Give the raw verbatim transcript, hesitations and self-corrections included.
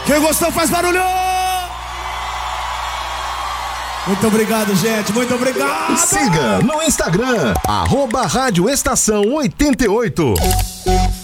Quem gostou faz barulho! Muito obrigado, gente, muito obrigado! Siga no Instagram, arroba Rádio Estação oitenta e oito.